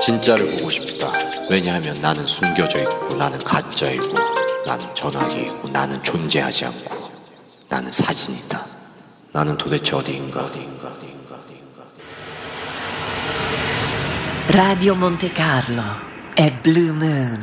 진짜를 보고 싶다. 왜냐하면 나는 숨겨져 있고 나는 가짜이고 나는 전화기이고 나는 존재하지 않고 나는 사진이다. 나는 도대체 어디인가. Radio Monte Carlo è Blue Moon.